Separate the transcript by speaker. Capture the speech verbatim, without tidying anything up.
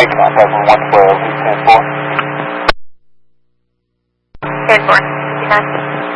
Speaker 1: make contact with one twelve, ten four.
Speaker 2: ten four, fifty-nine.